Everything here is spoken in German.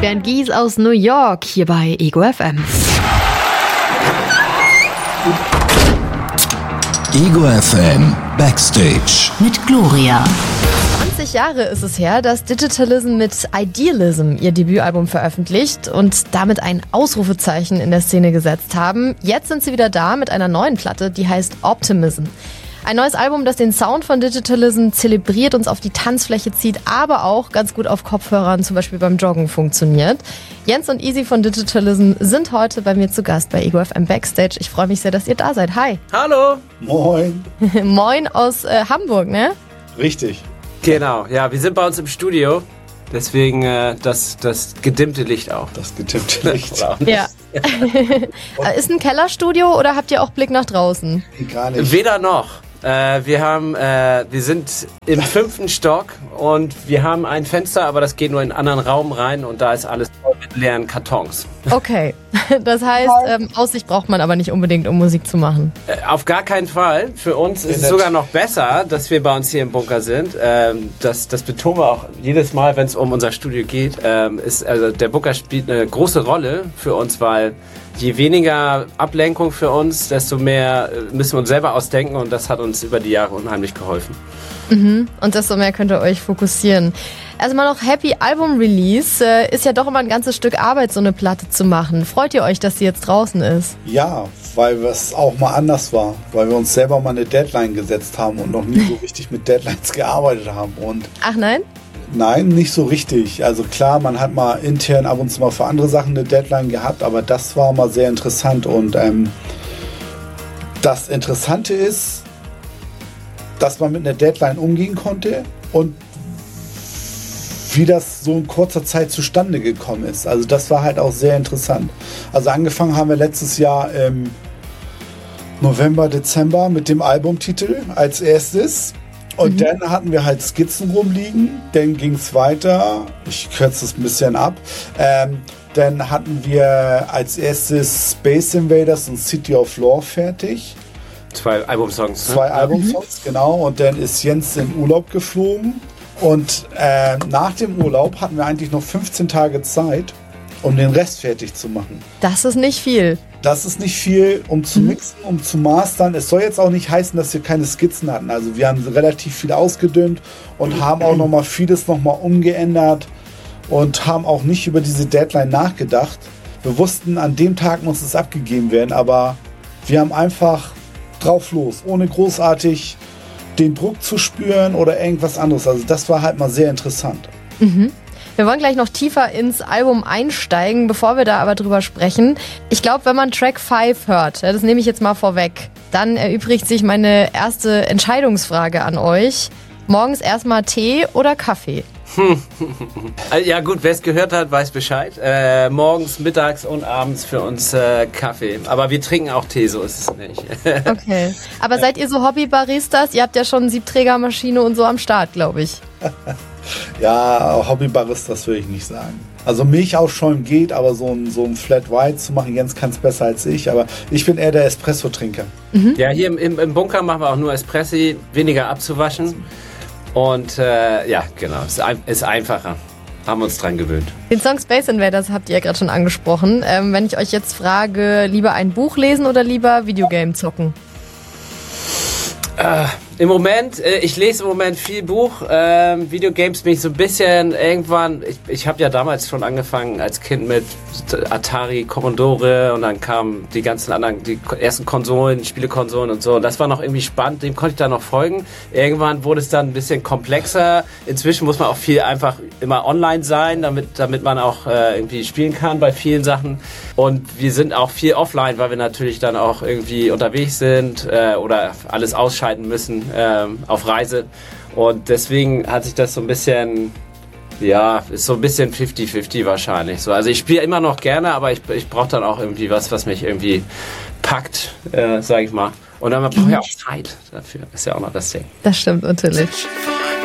Band Geese aus New York hier bei Ego FM. Ego FM Backstage mit Gloria. 20 Jahre ist es her, dass Digitalism mit Idealism ihr Debütalbum veröffentlicht und damit ein Ausrufezeichen in der Szene gesetzt haben. Jetzt sind sie wieder da mit einer neuen Platte, die heißt Optimism. Ein neues Album, das den Sound von Digitalism zelebriert, uns auf die Tanzfläche zieht, aber auch ganz gut auf Kopfhörern, zum Beispiel beim Joggen, funktioniert. Jens und Easy von Digitalism sind heute bei mir zu Gast bei Ego FM Backstage. Ich freue mich sehr, dass ihr da seid. Hi. Hallo. Moin. Moin aus Hamburg, ne? Richtig. Genau, ja, wir sind bei uns im Studio. Deswegen das gedimmte Licht auch. Das gedimmte Licht. Ja. Ist ein Kellerstudio oder habt ihr auch Blick nach draußen? Gar nicht. Weder noch. Wir sind im 5. Stock und wir haben ein Fenster, aber das geht nur in einen anderen Raum rein und da ist alles voll mit leeren Kartons. Okay, das heißt, Aussicht braucht man aber nicht unbedingt, um Musik zu machen. Auf gar keinen Fall. Für uns ist es sogar noch besser, dass wir bei uns hier im Bunker sind. Das betonen wir auch jedes Mal, wenn es um unser Studio geht. Also der Bunker spielt eine große Rolle für uns, weil je weniger Ablenkung für uns, desto mehr müssen wir uns selber ausdenken und das hat uns über die Jahre unheimlich geholfen. Mhm. Und desto mehr könnt ihr euch fokussieren. Erstmal noch Happy Album Release. Ist ja doch immer ein ganzes Stück Arbeit, so eine Platte zu machen. Freut ihr euch, dass sie jetzt draußen ist? Ja, weil es auch mal anders war. Weil wir uns selber mal eine Deadline gesetzt haben und noch nie so richtig mit Deadlines gearbeitet haben. Und ach nein? Nein, nicht so richtig. Also klar, man hat mal intern ab und zu mal für andere Sachen eine Deadline gehabt, aber das war mal sehr interessant. Und das Interessante ist, dass man mit einer Deadline umgehen konnte und wie das so in kurzer Zeit zustande gekommen ist. Also das war halt auch sehr interessant. Also angefangen haben wir letztes Jahr im November, Dezember mit dem Albumtitel als erstes. Und dann hatten wir halt Skizzen rumliegen, dann ging es weiter, ich kürze es ein bisschen ab, dann hatten wir als erstes Space Invaders und City of Lore fertig. 2 Albumsongs. Ne? 2 Albumsongs, genau, und dann ist Jens in Urlaub geflogen und nach dem Urlaub hatten wir eigentlich noch 15 Tage Zeit, um den Rest fertig zu machen. Das ist nicht viel. Das ist nicht viel, um zu mixen, um zu mastern. Es soll jetzt auch nicht heißen, dass wir keine Skizzen hatten. Also wir haben relativ viel ausgedünnt und haben auch nochmal vieles nochmal umgeändert und haben auch nicht über diese Deadline nachgedacht. Wir wussten, an dem Tag muss es abgegeben werden, aber wir haben einfach drauf los, ohne großartig den Druck zu spüren oder irgendwas anderes. Also das war halt mal sehr interessant. Mhm. Wir wollen gleich noch tiefer ins Album einsteigen, bevor wir da aber drüber sprechen. Ich glaube, wenn man Track 5 hört, das nehme ich jetzt mal vorweg, dann erübrigt sich meine erste Entscheidungsfrage an euch. Morgens erstmal Tee oder Kaffee? Ja gut, wer es gehört hat, weiß Bescheid. Morgens, mittags und abends für uns Kaffee. Aber wir trinken auch Tee, so ist es nicht. Okay. Aber seid ihr so Hobby-Baristas? Ihr habt ja schon Siebträgermaschine und so am Start, glaube ich. Ja, Hobbybaristas würde ich nicht sagen. Also Milch aufschäumen geht, aber so ein Flat White zu machen, Jens kann es besser als ich, aber ich bin eher der Espresso-Trinker. Mhm. Ja, hier im Bunker machen wir auch nur Espressi, weniger abzuwaschen. Und ja, genau, ist einfacher. Haben wir uns dran gewöhnt. Den Song Space Invaders habt ihr ja gerade schon angesprochen. Wenn ich euch jetzt frage, lieber ein Buch lesen oder lieber Videogame zocken? Im Moment, ich lese im Moment viel Buch. Videogames bin ich so ein bisschen irgendwann, ich habe ja damals schon angefangen als Kind mit Atari, Commodore und dann kamen die ganzen anderen, die ersten Konsolen, Spielekonsolen und so. Und das war noch irgendwie spannend, dem konnte ich da noch folgen. Irgendwann wurde es dann ein bisschen komplexer. Inzwischen muss man auch viel einfach immer online sein, damit man auch irgendwie spielen kann bei vielen Sachen. Und wir sind auch viel offline, weil wir natürlich dann auch irgendwie unterwegs sind oder alles ausschalten müssen auf Reise. Und deswegen hat sich das so ein bisschen, ja, ist so ein bisschen 50-50 wahrscheinlich. So, also ich spiele immer noch gerne, aber ich brauche dann auch irgendwie was mich irgendwie packt, sage ich mal. Und dann brauche ich auch Zeit dafür. Ist ja auch noch das Ding. Das stimmt natürlich.